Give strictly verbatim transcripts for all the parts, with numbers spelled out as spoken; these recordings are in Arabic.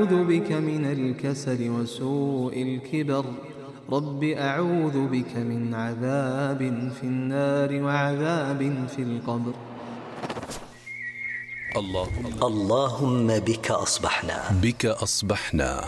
أعوذ بك من الكسل وسوء الكبر رب أعوذ بك من عذاب في النار وعذاب في القبر. اللهم, اللهم بك أصبحنا بك أصبحنا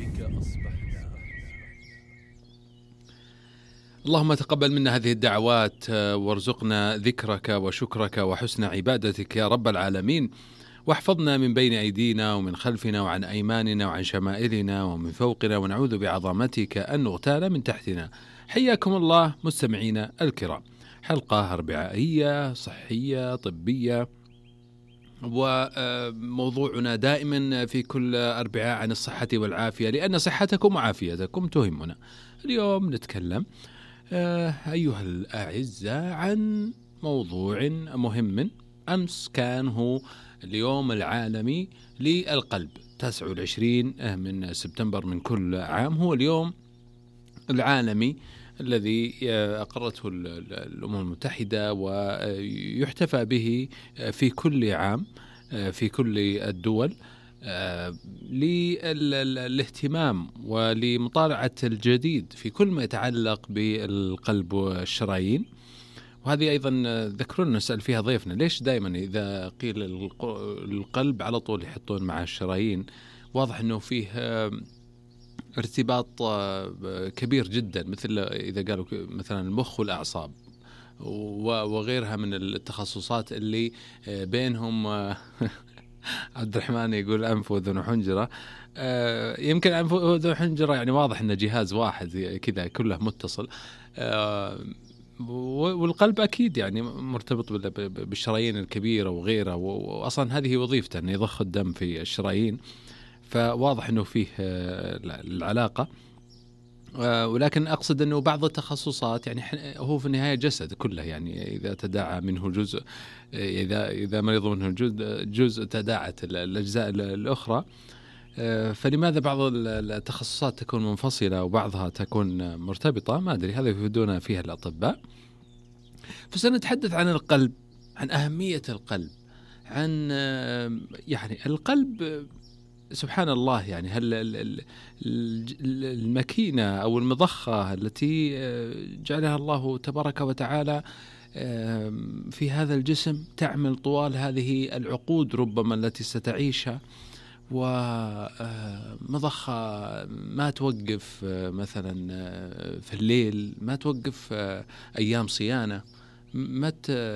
اللهم تقبل منا هذه الدعوات وارزقنا ذكرك وشكرك وحسن عبادتك يا رب العالمين، واحفظنا من بين أيدينا ومن خلفنا وعن أيماننا وعن شمائلنا ومن فوقنا، ونعوذ بعظمتك أن نغتال من تحتنا. حياكم الله مستمعينا الكرام، حلقة أربعائية صحية طبية، وموضوعنا دائما في كل أربعاء عن الصحة والعافية، لأن صحتكم وعافيتكم تهمنا. اليوم نتكلم أيها الأعزاء عن موضوع مهم. أمس كان هو اليوم العالمي للقلب، تاسع والعشرين من سبتمبر من كل عام هو اليوم العالمي الذي أقرته الأمم المتحدة ويحتفى به في كل عام في كل الدول للاهتمام ولمطالعة الجديد في كل ما يتعلق بالقلب والشرايين. وهذه أيضا ذكرونا نسأل فيها ضيفنا، ليش دائما إذا قيل القلب على طول يحطون مع الشرايين؟ واضح أنه فيه ارتباط كبير جدا، مثل إذا قالوا مثلا المخ والأعصاب وغيرها من التخصصات اللي بينهم. عبد الرحمن يقول أنف وأذن وحنجرة، يمكن أنف وأذن وحنجرة يعني واضح أنه جهاز واحد كذا كله متصل، والقلب أكيد يعني مرتبط بالشرايين الكبيرة وغيرها، وأصلا هذه وظيفته أن يضخ الدم في الشرايين، فواضح أنه فيه العلاقة. ولكن أقصد أنه بعض التخصصات يعني هو في النهاية جسد كله، يعني إذا تداعى منه جزء، إذا إذا مرض منه جزء, جزء تداعت الأجزاء الأخرى. فلماذا بعض التخصصات تكون منفصلة وبعضها تكون مرتبطة؟ ما أدري، هذا يفيدون فيها الأطباء. فسنتحدث عن القلب، عن أهمية القلب، عن يعني القلب سبحان الله، يعني هل الماكينة أو المضخة التي جعلها الله تبارك وتعالى في هذا الجسم تعمل طوال هذه العقود ربما التي ستعيشها، ومضخة ما توقف مثلا في الليل، ما توقف أيام صيانة، ما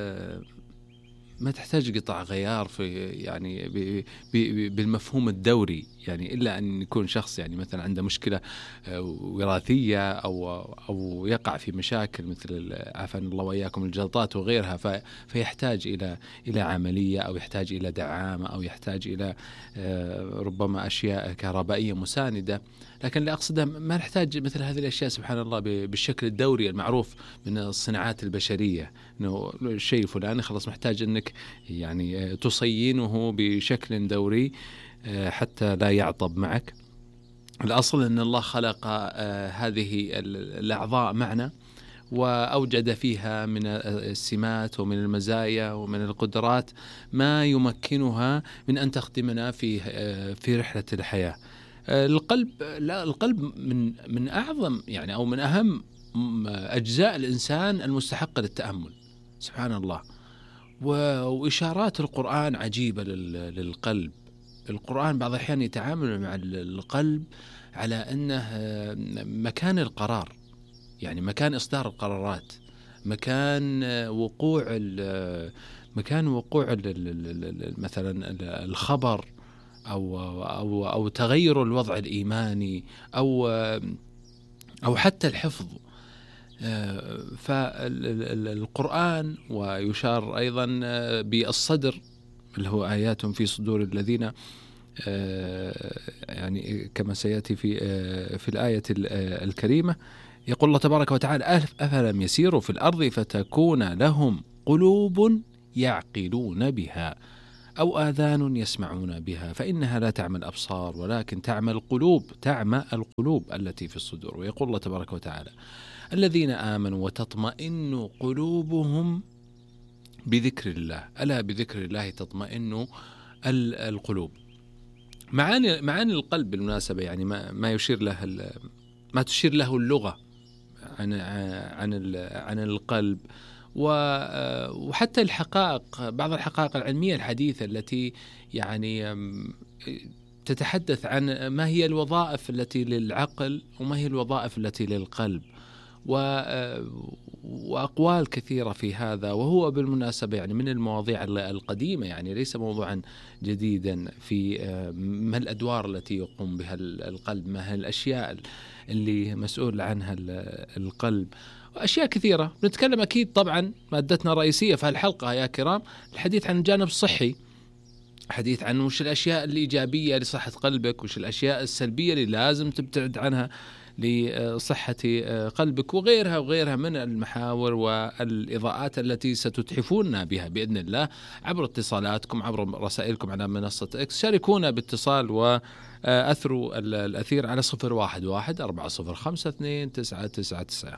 ما تحتاج قطع غيار في يعني ب ب بالمفهوم الدوري، يعني إلا أن يكون شخص يعني مثلا عنده مشكلة وراثية أو أو يقع في مشاكل مثل عافانا الله وإياكم الجلطات وغيرها، فيحتاج إلى إلى عملية أو يحتاج إلى دعامة أو يحتاج إلى ربما أشياء كهربائية مساندة. لكن اللي أقصده ما نحتاج مثل هذه الأشياء سبحان الله بالشكل الدوري المعروف من الصناعات البشرية، إنه الشيء الفلاني خلاص محتاج أنك يعني تصينه بشكل دوري حتى لا يعطب معك. الأصل أن الله خلق هذه الأعضاء معنا وأوجد فيها من السمات ومن المزايا ومن القدرات ما يمكنها من أن تخدمنا في في رحلة الحياة. القلب لا القلب من من أعظم يعني أو من أهم أجزاء الإنسان المستحقة للتأمل سبحان الله. وإشارات القرآن عجيبة للقلب. القرآن بعض الأحيان يتعامل مع القلب على أنه مكان القرار، يعني مكان إصدار القرارات، مكان وقوع مكان وقوع مثلا الخبر أو أو أو تغير الوضع الإيماني أو أو حتى الحفظ. فالقرآن ويشار أيضا بالصدر اللي هو آيات في صدور الذين يعني كما سيأتي في في الآية الكريمة، يقول الله تبارك وتعالى أفلم يسيروا في الأرض فتكون لهم قلوب يعقلون بها أو آذان يسمعون بها فإنها لا تعمى الأبصار ولكن تعمى القلوب تعمى القلوب التي في الصدور. ويقول الله تبارك وتعالى الذين آمنوا وتطمئن قلوبهم بذكر الله، ألا بذكر الله تطمئن القلوب. معاني معاني القلب بالمناسبة، يعني ما ما يشير له ما تشير له اللغة عن عن عن القلب، وحتى الحقائق، بعض الحقائق العلمية الحديثة التي يعني تتحدث عن ما هي الوظائف التي للعقل وما هي الوظائف التي للقلب، وأقوال كثيرة في هذا. وهو بالمناسبة يعني من المواضيع القديمة، يعني ليس موضوعا جديدا في ما الأدوار التي يقوم بها القلب، ما هي الأشياء اللي مسؤول عنها القلب، وأشياء كثيرة نتكلم. أكيد طبعا مادتنا الرئيسية في الحلقة يا كرام الحديث عن الجانب الصحي، حديث عن وش الأشياء الإيجابية لصحة قلبك، وش الأشياء السلبية اللي لازم تبتعد عنها لصحة قلبك، وغيرها وغيرها من المحاور والإضاءات التي ستتحفوننا بها بإذن الله عبر اتصالاتكم، عبر رسائلكم على منصة إكس. شاركونا باتصال وأثروا الأثير على صفر واحد واحد أربعة صفر خمسة اثنين تسعة تسعة تسعة.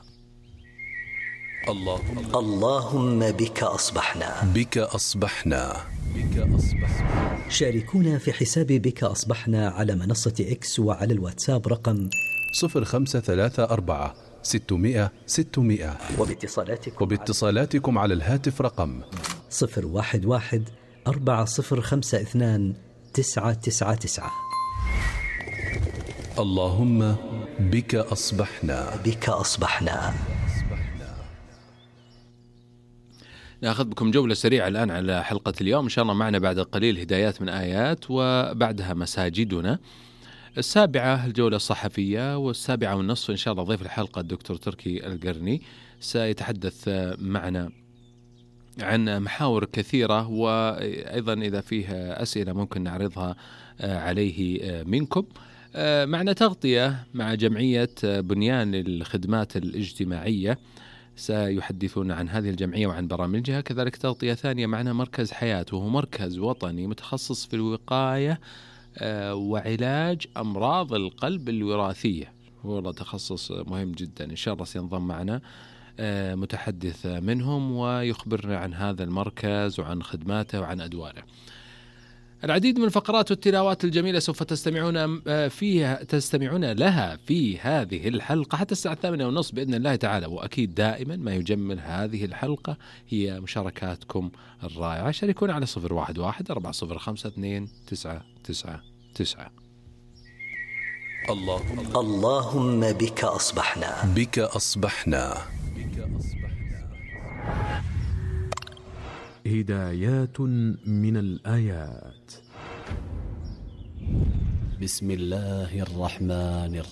اللهم اللهم بك أصبحنا بك أصبحنا بك أصبحنا. شاركونا في حساب بك أصبحنا على منصة إكس وعلى الواتساب رقم صفر خمسة ثلاثة أربعة ستمائة ستمائة، وباتصالاتكم وباتصالاتكم على الهاتف رقم صفر واحد واحد أربعة صفر خمسة اثنان تسعة تسعة تسعة. اللهم بك أصبحنا بك أصبحنا. نأخذ بكم جولة سريعة الآن على حلقة اليوم. إن شاء الله معنا بعد قليل هدايات من آيات، وبعدها مساجدنا. السابعة الجولة الصحفية، والسابعة والنصف إن شاء الله ضيف الحلقة الدكتور تركي القرني سيتحدث معنا عن محاور كثيرة، وأيضا إذا فيها أسئلة ممكن نعرضها عليه منكم. معنا تغطية مع جمعية بنيان للخدمات الاجتماعية، سيحدثون عن هذه الجمعية وعن برامجها. كذلك تغطية ثانية معنا مركز حياة، وهو مركز وطني متخصص في الوقاية وعلاج أمراض القلب الوراثية، هو تخصص مهم جدا. إن شاء الله سينضم معنا متحدث منهم ويخبرنا عن هذا المركز وعن خدماته وعن أدواره. العديد من الفقرات والتلاوات الجميلة سوف تستمعون فيها تستمعون لها في هذه الحلقة حتى الساعة الثامنة ونصف بإذن الله تعالى. وأكيد دائما ما يجمل هذه الحلقة هي مشاركاتكم الرائعة. شاركونا على صفر واحد واحد أربعة صفر خمسة اثنين تسعة تسعة تسعة. اللهم اللهم بك أصبحنا بك أصبحنا. هدايات من الآيات. بسم الله الرحمن